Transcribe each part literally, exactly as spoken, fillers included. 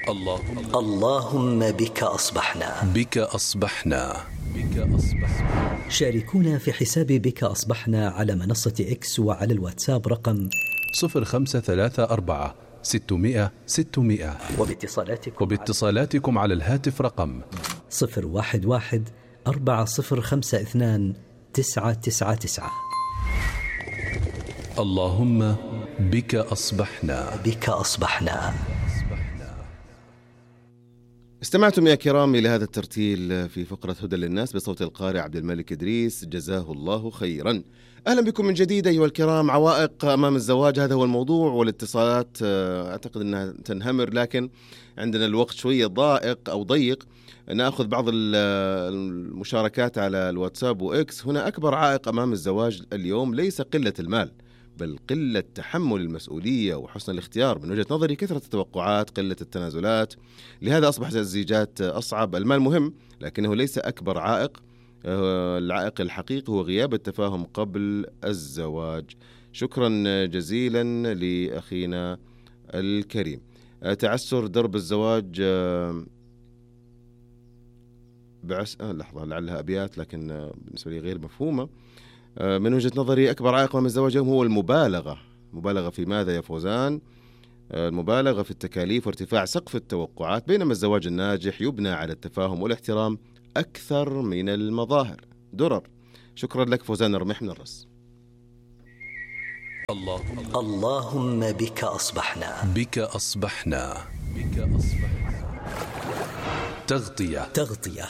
اللهم اللهم بك أصبحنا بك أصبحنا بك أصبحنا. شاركونا في حساب بك أصبحنا على منصة إكس وعلى الواتساب رقم صفر خمسة ثلاثة أربعة ستمائة ستمائة وباتصالاتكم, وباتصالاتكم على الهاتف رقم صفر واحد واحد أربعة صفر خمسة اثنان تسعة تسعة تسعة. اللهم بك أصبحنا بك أصبحنا. استمعتم يا كرام إلى هذا الترتيل في فقرة هدى للناس بصوت القارئ عبد الملك إدريس، جزاه الله خيرا. أهلا بكم من جديد أيها الكرام. عوائق أمام الزواج، هذا هو الموضوع، والاتصالات أعتقد أنها تنهمر، لكن عندنا الوقت شوية ضائق أو ضيق. نأخذ بعض المشاركات على الواتساب وإكس. هنا أكبر عائق أمام الزواج اليوم ليس قلة المال، بل قلة تحمل المسؤولية وحسن الاختيار. من وجهة نظري كثرة التوقعات، قلة التنازلات، لهذا أصبحت الزيجات أصعب. المال مهم لكنه ليس أكبر عائق. العائق الحقيقي هو غياب التفاهم قبل الزواج. شكرا جزيلا لأخينا الكريم. تعسر درب الزواج بعس... آه لحظة، لعلها أبيات لكن بالنسبة لي غير مفهومة. من وجهة نظري أكبر عائق من الزواج هو المبالغة. مبالغة في ماذا يا فوزان؟ المبالغة في التكاليف وارتفاع سقف التوقعات، بينما الزواج الناجح يبنى على التفاهم والاحترام أكثر من المظاهر. درر. شكرا لك فوزان الرمح من الرس. اللهم اللهم بك أصبحنا بك أصبحنا بك أصبحنا. تغطية تغطية.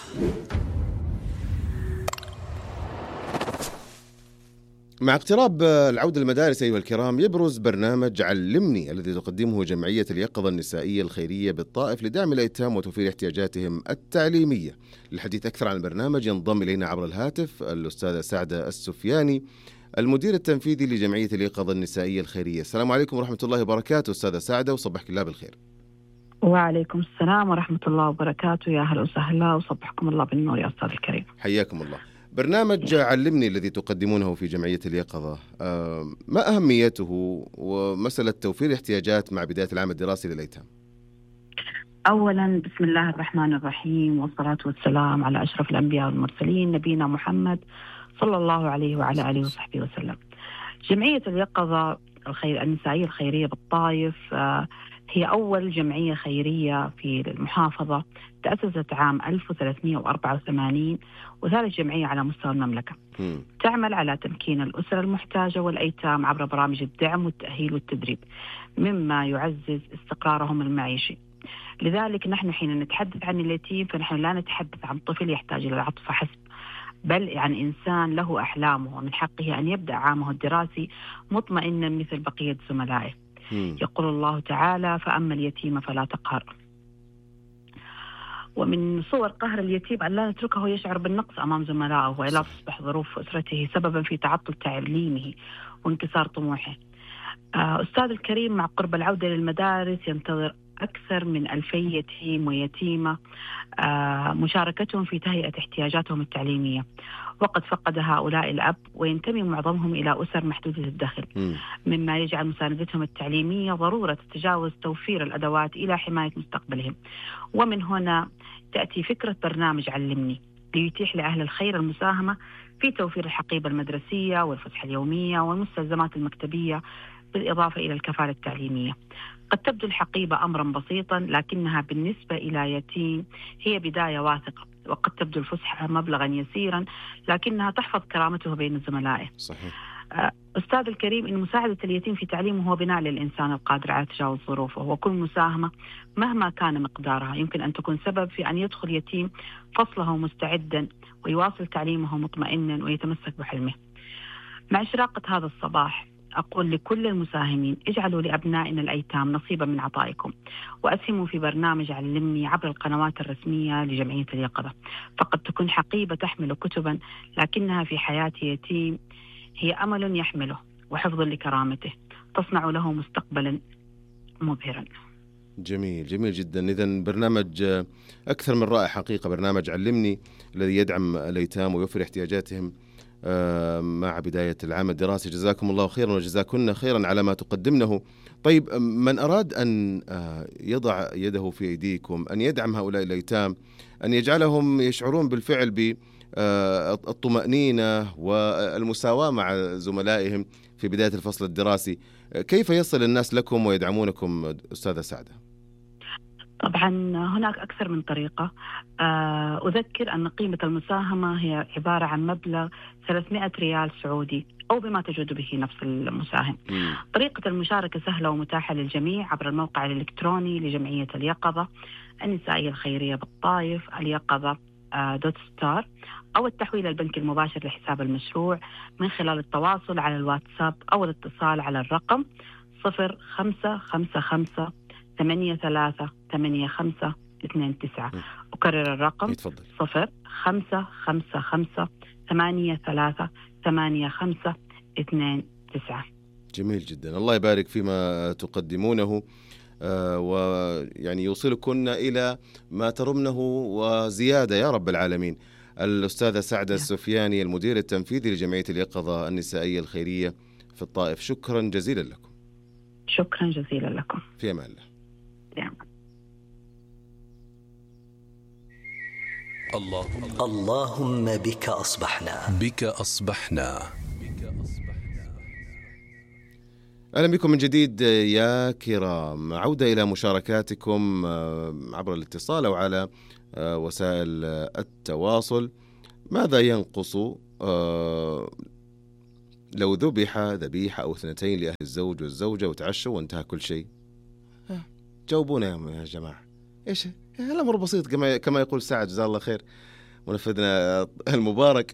مع اقتراب العودة المدارس أيها الكرام، يبرز برنامج علمني الذي تقدمه جمعية اليقظة النسائية الخيرية بالطائف لدعم الأيتام وتوفير احتياجاتهم التعليمية. للحديث أكثر عن البرنامج ينضم إلينا عبر الهاتف الأستاذة سعدة السفياني، المدير التنفيذي لجمعية اليقظة النسائية الخيرية. السلام عليكم ورحمة الله وبركاته أستاذة سعدة، وصبحك الله بالخير. وعليكم السلام ورحمة الله وبركاته. يا أهلا وسهلا، وصبحكم الله بالنور يا أستاذ الكريم. حياكم الله. برنامج علمني الذي تقدمونه في جمعية اليقظة، ما أهميته ومسألة توفير احتياجات مع بداية العام الدراسي للأيتام؟ أولا بسم الله الرحمن الرحيم، والصلاة والسلام على أشرف الأنبياء والمرسلين نبينا محمد صلى الله عليه وعلى آله وصحبه وسلم. جمعية اليقظة الخير النسائية الخيرية بالطائف هي أول جمعية خيرية في المحافظة، تأسست عام ألف وثلاثمائة وأربعة وثمانين، وثالث جمعية على مستوى المملكة. م. تعمل على تمكين الأسر المحتاجة والأيتام عبر برامج الدعم والتأهيل والتدريب، مما يعزز استقرارهم المعيشي. لذلك نحن حين نتحدث عن اليتيم فنحن لا نتحدث عن طفل يحتاج إلى العطف فحسب، بل يعني إنسان له أحلامه، ومن حقه أن يبدأ عامه الدراسي مطمئنا مثل بقية زملائه. يقول الله تعالى: فأما اليتيم فلا تقهر. ومن صور قهر اليتيم أن لا نتركه يشعر بالنقص أمام زملائه، وإلا تصبح ظروف أسرته سببا في تعطل تعليمه وانكسار طموحه. أستاذ الكريم، مع قرب العودة للمدارس ينتظر أكثر من ألفي يتيم ويتيمة مشاركتهم في تهيئة احتياجاتهم التعليمية، وقد فقد هؤلاء الأب، وينتمي معظمهم إلى أسر محدودة الدخل، مما يجعل مساندتهم التعليمية ضرورة تتجاوز توفير الأدوات إلى حماية مستقبلهم. ومن هنا تأتي فكرة برنامج علمني، ليتيح لأهل الخير المساهمة في توفير الحقيبة المدرسية والفسحة اليومية والمستلزمات المكتبية، بالإضافة إلى الكفالة التعليمية. قد تبدو الحقيبة أمرا بسيطا، لكنها بالنسبة إلى يتيم هي بداية واثقة، وقد تبدو الفسحة مبلغا يسيرا، لكنها تحفظ كرامته بين زملائه. صحيح. أستاذ الكريم، إن مساعدة اليتيم في تعليمه هو بناء للإنسان القادر على تجاوز ظروفه، وكل مساهمة مهما كان مقدارها يمكن أن تكون سبب في أن يدخل يتيم فصله مستعدا ويواصل تعليمه مطمئنا ويتمسك بحلمه. مع إشراقة هذا الصباح أقول لكل المساهمين: اجعلوا لأبنائنا الأيتام نصيبا من عطائكم، وأسهموا في برنامج علمني عبر القنوات الرسمية لجمعية اليقظة. فقد تكون حقيبة تحمل كتبا، لكنها في حياة يتيم هي أمل يحمله وحفظ لكرامته، تصنع له مستقبلا مبهرا. جميل جميل جدا. إذن برنامج أكثر من رائع حقيقة، برنامج علمني الذي يدعم الأيتام ويوفر احتياجاتهم مع بداية العام الدراسي. جزاكم الله خيرا وجزاكن خيرا على ما تقدمنه طيب من أراد أن يضع يده في أيديكم، أن يدعم هؤلاء الأيتام، أن يجعلهم يشعرون بالفعل بالطمأنينة والمساواة مع زملائهم في بداية الفصل الدراسي، كيف يصل الناس لكم ويدعمونكم أستاذة سعدة؟ طبعا هناك أكثر من طريقة. أذكر أن قيمة المساهمة هي عبارة عن مبلغ ثلاثمائة ريال سعودي أو بما تجود به نفس المساهم. م. طريقة المشاركة سهلة ومتاحة للجميع عبر الموقع الإلكتروني لجمعية اليقظة النسائية الخيرية بالطائف، اليقظة دوت ستار، أو التحويل البنكي المباشر لحساب المشروع من خلال التواصل على الواتساب أو الاتصال على الرقم صفر خمسة خمسة خمسة ثمانية ثلاثة ثمانية خمسة اثنين تسعة. أكرر الرقم صفر خمسة خمسة خمسة ثمانية ثلاثة ثمانية خمسة اثنين تسعة. جميل جدا، الله يبارك فيما تقدمونه، آه ويعني يوصلكن إلى ما ترمنه وزيادة يا رب العالمين. الأستاذة سعدة السفياني، المدير التنفيذي لجمعية اليقظة النسائية الخيرية في الطائف، شكرا جزيلا لكم. شكرا جزيلا لكم. في أمان الله. نعم. اللهم اللهم بك أصبحنا بك أصبحنا أهلا بكم من جديد يا كرام. عودة إلى مشاركاتكم عبر الاتصال أو على وسائل التواصل. ماذا ينقص لو ذبح ذبيحة أو اثنتين لأهل الزوج والزوجة وتعشوا وانتهى كل شيء؟ جاوبونا يا جماعة، إيش الأمر بسيط كما كما يقول سعد جزاه الله خير منفذنا المبارك.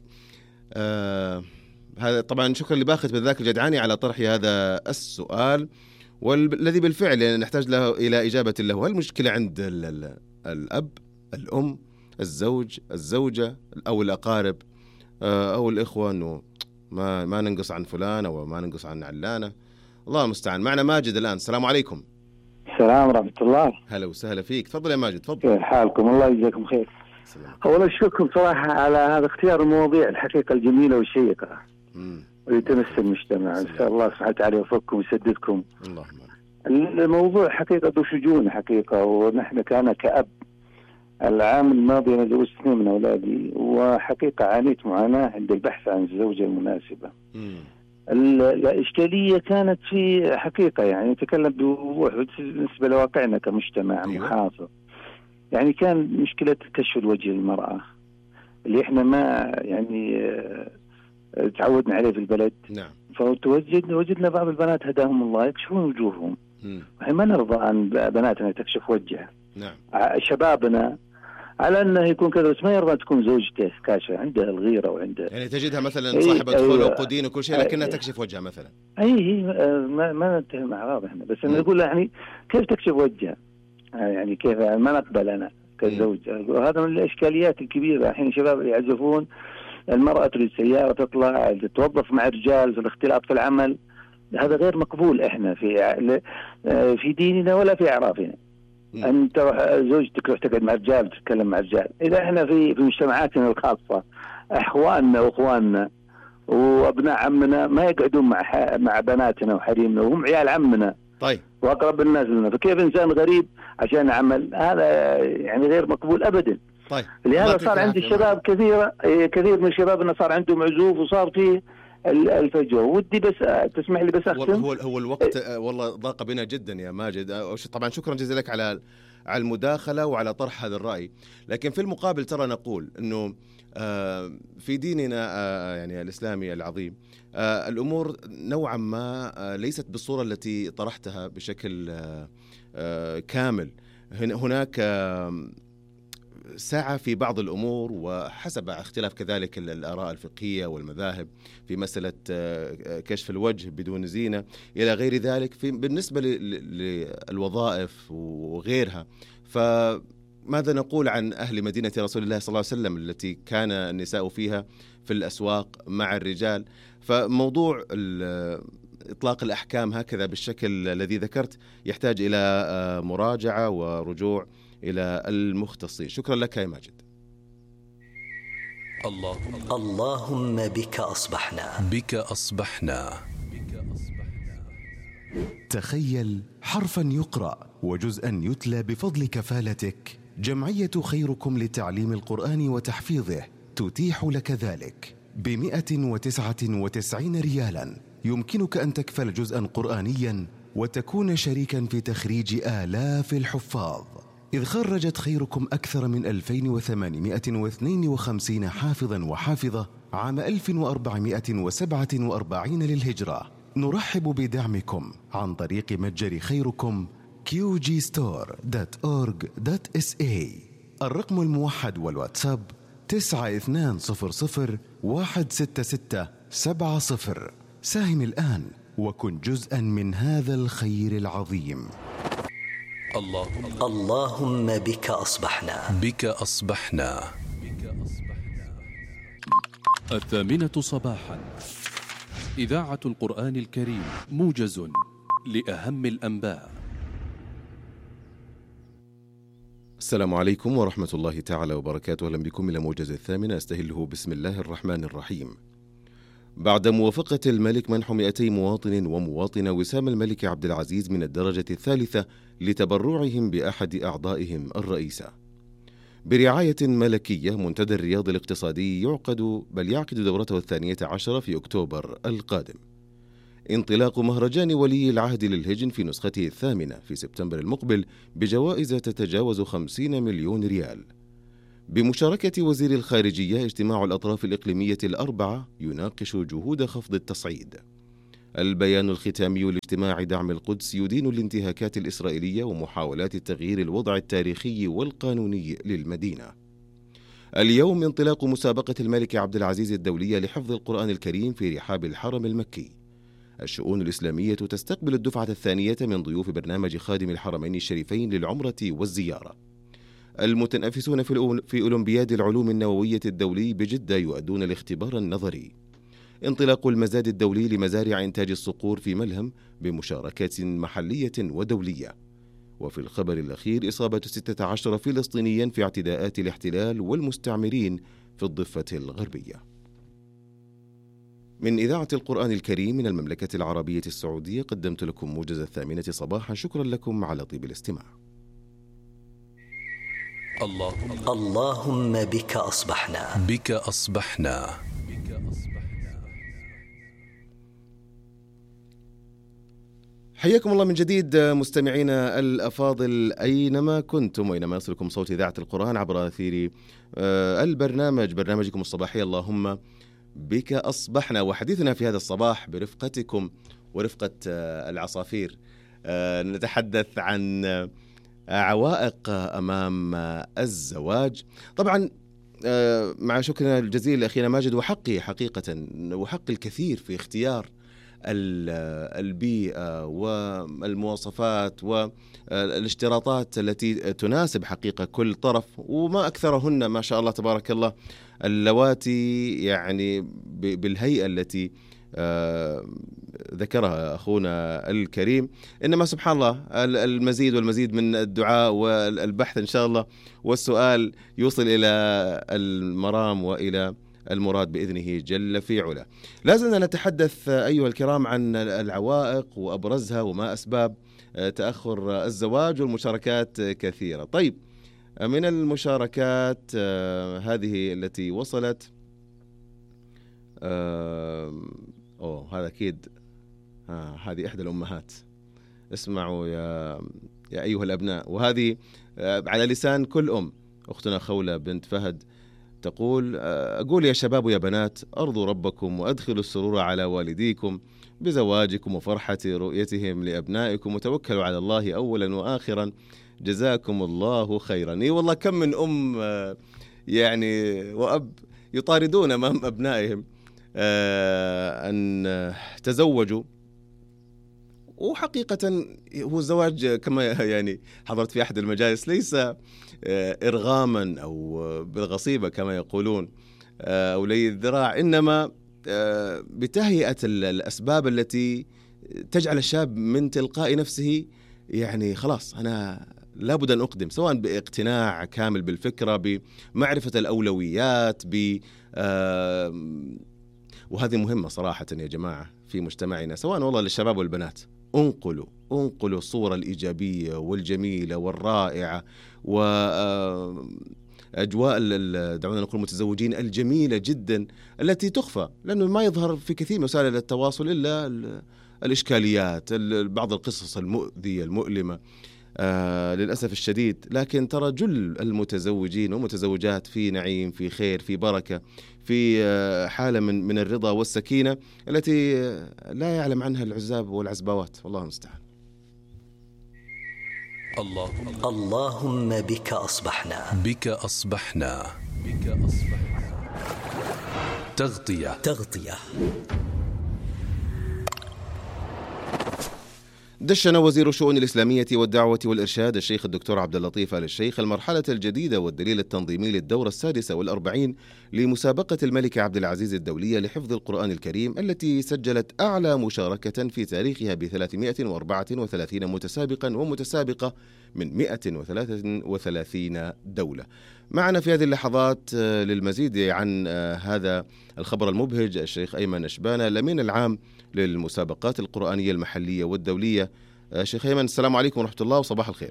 آه هذا طبعا شكرا لباخت بالذاك الجدعاني على طرح هذا السؤال، والذي بالفعل يعني نحتاج له إلى إجابة له. هل المشكلة عند ال ال الأب، الأم، الزوج، الزوجة، أو الأقارب آه أو الإخوة، أنه ما ما ننقص عن فلان أو ما ننقص عن علانة؟ الله المستعان. معنا ماجد الآن. السلام عليكم. السلام ورحمة الله. هلا وسهلا فيك، تفضل يا ماجد. تفضل. كيف حالكم؟ الله يجزاكم خير. أولا أشكركم صراحة على هذا اختيار المواضيع الحقيقة الجميلة والشيقة ويتمس المجتمع. إن شاء الله سبحانه وتعالى يوفقكم ويسددكم. اللهم. الموضوع حقيقة ذو شجون حقيقة، ونحن كان كأب العام الماضي أنا زوجت اثنين من أولادي، وحقيقة عانيت معاناة عند البحث عن الزوجة المناسبة. مم. الإشكالية كانت في حقيقة يعني نتكلم بوضوح بالنسبة لواقعنا كمجتمع محافظ. يعني كان مشكلة كشف الوجه للمرأة اللي احنا ما يعني اه تعودنا عليه في البلد. نعم. فتوجدنا وجدنا بعض البنات هداهم الله يكشفون وجوههم. احنا ما نرضى عن بناتنا تكشف وجهها. نعم. شبابنا على أنه يكون كذا، بس ما يرضى تكون زوجته كاشفة، عندها الغيرة وعندها يعني تجدها مثلا صاحبة أيه خلق ودين وكل شيء لكنها أيه تكشف وجهها مثلا. أي ما ما ننتهي مع بعض احنا، بس أنا نقول يعني كيف تكشف وجهها، يعني كيف يعني ما نقبل أنا كزوج. وهذا من الإشكاليات الكبيرة. الحين شباب يعزفون المرأة تريد سيارة تطلع تتوظف مع رجال في الاختلاط في العمل، هذا غير مقبول احنا في في ديننا ولا في أعرافنا. أن تروح زوجتك تروح تقعد مع رجال وتتكلم مع رجال. إذا إحنا في في مجتمعاتنا الخاصة أخواننا وأخواننا وأبناء عمنا ما يقعدون مع مع بناتنا وحريمنا وهم عيال عمنا. طيب. وأقرب الناس لنا، فكيف إنسان غريب عشان عمل؟ هذا يعني غير مقبول أبدا. طيب. لهذا صار عند الشباب كثير كثير من الشباب إنه صار عندهم عزوف وصار فيه الفجوة. ودي بس تسمح لي بس أختم. هو هو الوقت والله ضاق بنا جدا يا ماجد. طبعا شكرا جزيلا لك على على المداخلة وعلى طرح هذا الرأي، لكن في المقابل ترى نقول إنه في ديننا يعني الإسلامي العظيم الأمور نوعا ما ليست بالصورة التي طرحتها بشكل كامل. هناك سعى في بعض الأمور وحسب اختلاف كذلك الآراء الفقهية والمذاهب في مسألة كشف الوجه بدون زينة إلى غير ذلك في بالنسبة للوظائف وغيرها. فماذا نقول عن أهل مدينة رسول الله صلى الله عليه وسلم التي كان النساء فيها في الأسواق مع الرجال؟ فموضوع إطلاق الأحكام هكذا بالشكل الذي ذكرت يحتاج إلى مراجعة ورجوع إلى المختصين. شكرا لك يا ماجد. اللهم اللهم بك أصبحنا بك أصبحنا تخيل حرفا يقرأ وجزءا يتلى بفضل كفالتك. جمعية خيركم لتعليم القرآن وتحفيظه تتيح لك ذلك بمئة وتسعة وتسعين ريالا. يمكنك أن تكفل جزءا قرآنيا وتكون شريكا في تخريج آلاف الحفاظ، إذ خرجت خيركم أكثر من ألفين وثمانمئة واثنين وخمسين حافظا وحافظة عام ألف وأربعمئة وسبعة وأربعين للهجرة. نرحب بدعمكم عن طريق متجر خيركم كيو جي ستور دوت أورج دوت إس إيه. الرقم الموحد والواتساب تسعة اثنان صفر صفر واحد ستة ستة سبعة صفر. ساهم الآن وكن جزءا من هذا الخير العظيم. اللهم اللهم بك أصبحنا بك أصبحنا. الثامنة صباحا، إذاعة القرآن الكريم، موجز لأهم الأنباء. السلام عليكم ورحمة الله تعالى وبركاته. أهلا بكم إلى موجز الثامنة، أستهله بسم الله الرحمن الرحيم. بعد موافقة الملك منح مئتي مواطن ومواطنة وسام الملك عبد العزيز من الدرجة الثالثة لتبرعهم بأحد أعضائهم الرئيسة. برعاية ملكية، منتدى الرياض الاقتصادي يعقد بل يعقد دورته الثانية عشرة في أكتوبر القادم. انطلاق مهرجان ولي العهد للهجن في نسخته الثامنة في سبتمبر المقبل بجوائز تتجاوز خمسين مليون ريال. بمشاركة وزير الخارجية، اجتماع الأطراف الإقليمية الأربعة يناقش جهود خفض التصعيد. البيان الختامي لاجتماع دعم القدس يدين الانتهاكات الإسرائيلية ومحاولات تغيير الوضع التاريخي والقانوني للمدينة. اليوم انطلاق مسابقة الملك عبد العزيز الدولية لحفظ القرآن الكريم في رحاب الحرم المكي. الشؤون الإسلامية تستقبل الدفعة الثانية من ضيوف برنامج خادم الحرمين الشريفين للعمرة والزيارة. المتنافسون في أولمبياد العلوم النووية الدولي بجدة يؤدون الاختبار النظري. انطلاق المزاد الدولي لمزارع إنتاج الصقور في ملهم بمشاركات محلية ودولية. وفي الخبر الأخير، إصابة ستة عشر فلسطينيا في اعتداءات الاحتلال والمستعمرين في الضفة الغربية. من إذاعة القرآن الكريم من المملكة العربية السعودية، قدمت لكم موجز الثامنة صباحا. شكرا لكم على طيب الاستماع. اللهم اللهم بك أصبحنا بك أصبحنا. حياكم الله من جديد مستمعينا الأفاضل أينما كنتم، وأينما يصلكم صوت إذاعة القرآن عبر أثير البرنامج برنامجكم الصباحي اللهم بك أصبحنا. وحديثنا في هذا الصباح برفقتكم ورفقة العصافير نتحدث عن عوائق أمام الزواج. طبعا مع شكرنا الجزيل لأخينا ماجد، وحقي حقيقة وحق الكثير في اختيار البيئة والمواصفات والاشتراطات التي تناسب حقيقة كل طرف، وما أكثرهن ما شاء الله تبارك الله اللواتي يعني بالهيئة التي ذكرها أخونا الكريم. إنما سبحان الله المزيد والمزيد من الدعاء والبحث إن شاء الله والسؤال يوصل إلى المرام وإلى المراد بإذنه جل في علا. لازلنا نتحدث أيها الكرام عن العوائق وأبرزها وما أسباب تأخر الزواج، والمشاركات كثيرة. طيب، من المشاركات هذه التي وصلت، أوه هذا أكيد آه هذه إحدى الأمهات. اسمعوا يا يا أيها الأبناء، وهذه على لسان كل أم. أختنا خولة بنت فهد تقول: أقول يا شباب ويا بنات، أرضوا ربكم وأدخلوا السرور على والديكم بزواجكم وفرحة رؤيتهم لأبنائكم، وتوكلوا على الله أولا وآخرا، جزاكم الله خيرا. إي والله كم من أم يعني وأب يطاردون أمام أبنائهم أن تزوجوا، وحقيقة هو الزواج كما يعني حضرت في أحد المجالس ليس إرغاما أو بالغصيبة كما يقولون أو لي الذراع، إنما بتهيئة الأسباب التي تجعل الشاب من تلقاء نفسه يعني خلاص أنا لابد أن أقدم، سواء باقتناع كامل بالفكرة، بمعرفة الأولويات، ب وهذه مهمة صراحة يا جماعة في مجتمعنا، سواء والله للشباب والبنات. انقلوا انقلوا الصورة الإيجابية والجميلة والرائعة وأجواء دعونا نقول المتزوجين الجميلة جدا التي تخفى، لأنه ما يظهر في كثير من وسائل التواصل إلا الإشكاليات، بعض القصص المؤذية المؤلمة آه للأسف الشديد. لكن ترى جل المتزوجين والمتزوجات في نعيم، في خير، في بركة، في آه حالة من من الرضا والسكينة التي لا يعلم عنها العزاب والعزباوات، والله المستعان. اللهم اللهم بك أصبحنا بك أصبحنا بك أصبحنا تغطية تغطية. دشن وزير الشؤون الإسلامية والدعوة والإرشاد الشيخ الدكتور عبد اللطيف آل الشيخ المرحلة الجديدة والدليل التنظيمي للدورة السادسة والأربعين لمسابقة الملك عبد العزيز الدولية لحفظ القرآن الكريم، التي سجلت أعلى مشاركة في تاريخها ب ثلاثمائة وأربعة وثلاثين متسابقا ومتسابقة من مائة وثلاثة وثلاثين دولة. معنا في هذه اللحظات للمزيد عن هذا الخبر المبهج الشيخ أيمن أشبانة، الأمين العام للمسابقات القرآنية المحلية والدولية. شيخ أيمن، السلام عليكم ورحمة الله وصباح الخير.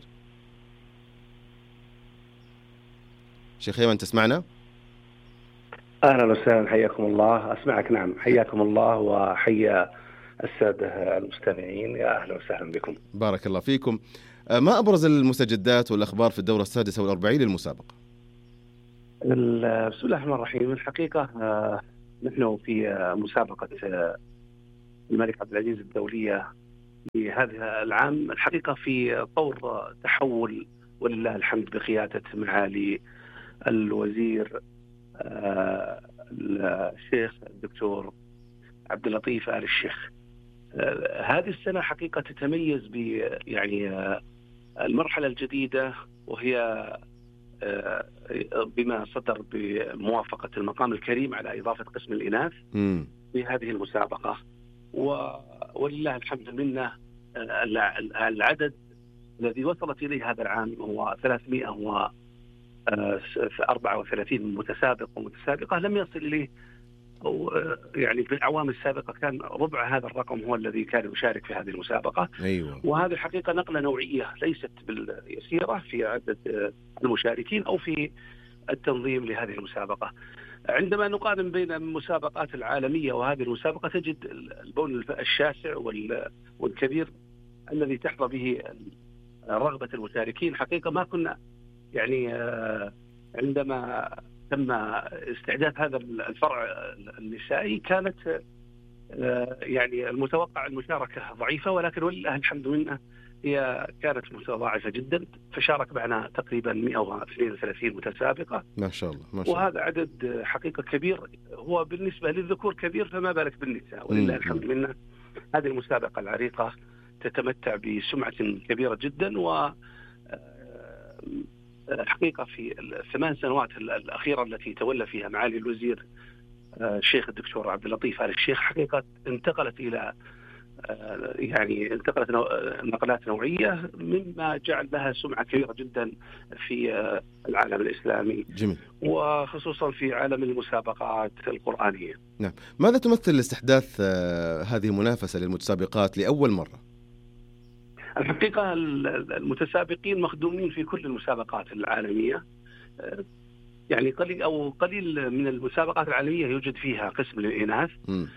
شيخ أيمن تسمعنا؟ أهلا وسهلا، حياكم الله. أسمعك نعم، حياكم الله وحيا السادة المستمعين، يا أهلا وسهلا بكم. بارك الله فيكم. ما أبرز المستجدات والأخبار في الدورة السادسة والأربعين للمسابقة؟ بسم الله الرحمن الرحيم. الحقيقة نحن في مسابقة الملك عبد العزيز الدولية لهذا العام الحقيقة في طور تحول ولله الحمد بقيادة معالي الوزير الشيخ الدكتور عبد اللطيف آل الشيخ. هذه السنة حقيقة تتميز ب يعني المرحلة الجديدة، وهي بما صدر بموافقة المقام الكريم على إضافة قسم الإناث في هذه المسابقة، ولله الحمد منه العدد الذي وصلت إليه هذا العام هو ثلاثمائة وأربعة وثلاثين متسابق ومتسابقة، لم يصل إليه أو يعني في الأعوام السابقة كان ربع هذا الرقم هو الذي كان يشارك في هذه المسابقة. أيوة. وهذه الحقيقة نقلة نوعية ليست باليسيرة في عدد المشاركين أو في التنظيم لهذه المسابقة. عندما نقارن بين المسابقات العالمية وهذه المسابقة تجد البون الشاسع والكبير الذي تحظى به رغبة المشاركين. حقيقة ما كنا يعني عندما تم استعداد هذا الفرع النسائي كانت يعني المتوقع المشاركة ضعيفة، ولكن ولله الحمد منه هي كانت متضاعفة جدا، فشارك معنا تقريبا مائة واثنين وثلاثين متسابقة. ما شاء الله ما شاء الله. وهذا عدد حقيقة كبير، هو بالنسبة للذكور كبير، فما بالك بالنساء. ولله الحمد منه هذه المسابقة العريقة تتمتع بسمعة كبيرة جدا، و الحقيقة في الثمان سنوات الأخيرة التي تولى فيها معالي الوزير الشيخ الدكتور عبد اللطيف آل الشيخ حقيقة انتقلت إلى يعني انتقلت نقلات نوعية، مما جعل لها سمعة كبيرة جدا في العالم الإسلامي. جميل. وخصوصا في عالم المسابقات القرآنية. نعم. ماذا تمثل استحداث هذه المنافسة للمتسابقات لأول مرة؟ الحقيقة المتسابقين مخدومين في كل المسابقات العالمية، يعني قليل أو قليل من المسابقات العالمية يوجد فيها قسم للإناث،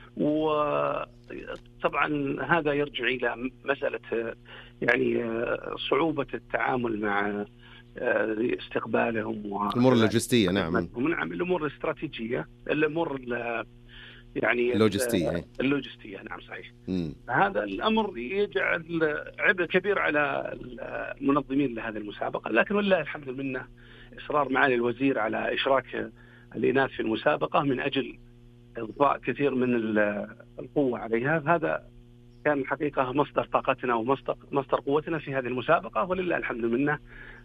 وطبعا هذا يرجع إلى مسألة يعني صعوبة التعامل مع استقبالهم الأمور اللوجستية. نعم. نعم، الأمور الاستراتيجية، الأمور يعني اللوجستية. اللوجستية نعم صحيح. مم. هذا الأمر يجعل عبء كبير على المنظمين لهذه المسابقة، لكن والله الحمد لله إصرار معالي الوزير على إشراك الإناث في المسابقة من أجل إضفاء كثير من القوة عليها، هذا كان حقيقة مصدر طاقتنا ومصدر مصدر قوتنا في هذه المسابقة، ولله الحمد لله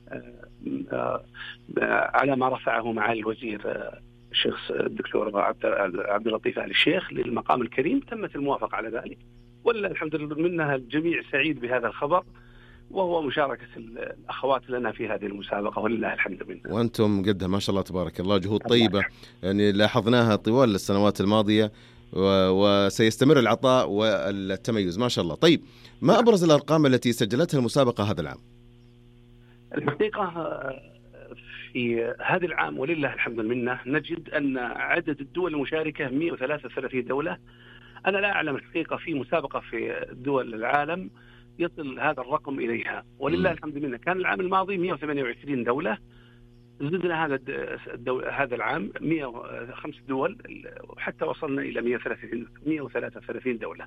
على ما رفعه معالي الوزير الشيخ الدكتور عبد اللطيف آل الشيخ للمقام الكريم تمت الموافقة على ذلك، ولله الحمد لله منها الجميع سعيد بهذا الخبر، وهو مشاركة الأخوات لنا في هذه المسابقة ولله الحمد لله. وأنتم قدها ما شاء الله تبارك الله جهود طيبة يعني لاحظناها طوال السنوات الماضية، وسيستمر العطاء والتميز ما شاء الله. طيب ما أبرز الأرقام التي سجلتها المسابقة هذا العام؟ الحقيقة في هذا العام ولله الحمد والمنة نجد أن عدد الدول المشاركة مئة وثلاثة وثلاثين دولة. أنا لا أعلم الحقيقة في مسابقة في دول العالم يصل هذا الرقم إليها ولله الحمد والمنة. كان العام الماضي مئة وثمانية وعشرين دولة، زدنا هذا هذا العام مئة وخمس دول وحتى وصلنا إلى مئة وثلاثة وثلاثين دولة.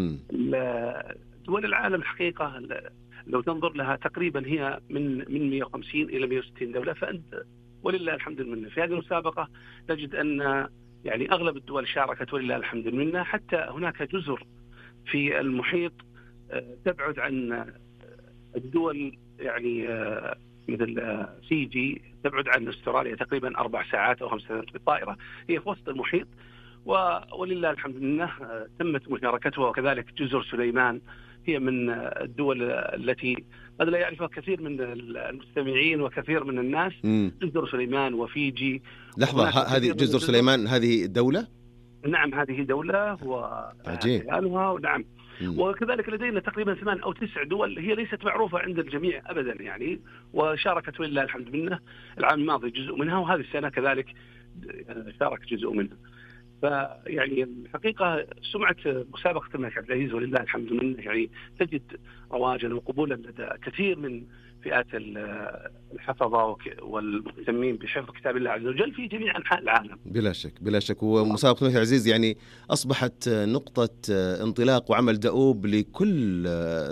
دول العالم الحقيقة لو تنظر لها تقريبا هي من من مئة وخمسين إلى مئة وستين دولة. فأنت ولله الحمد والمنة في هذه المسابقة نجد أن يعني أغلب الدول شاركت ولله الحمد والمنة. حتى هناك جزر في المحيط تبعد عن الدول يعني مثل فيجي تبعد عن استراليا تقريبا أربع ساعات أو خمس ساعات بالطائرة، هي في وسط المحيط ولله الحمد لله تمت مشاركتها. وكذلك جزر سليمان هي من الدول التي قد لا يعرفها كثير من المستمعين وكثير من الناس. مم. جزر سليمان وفيجي. لحظة، هذه جزر سليمان هذه دولة؟ نعم هذه دولة وعنوانها. نعم. وكذلك لدينا تقريبا ثمان أو تسع دول هي ليست معروفة عند الجميع أبدا يعني، وشاركت ولله الحمد منه العام الماضي جزء منها وهذه السنة كذلك شارك جزء منها. فيعني الحقيقة سمعة مسابقة الملك عبد العزيز ولله الحمد منه يعني تجد رواجا وقبولا لدى كثير من فئات الحفظة والمهتمين بحفظ كتاب الله عز وجل في جميع أنحاء العالم. بلا شك بلا شك. ومسابقة الملك عبد العزيز يعني أصبحت نقطة انطلاق وعمل دؤوب لكل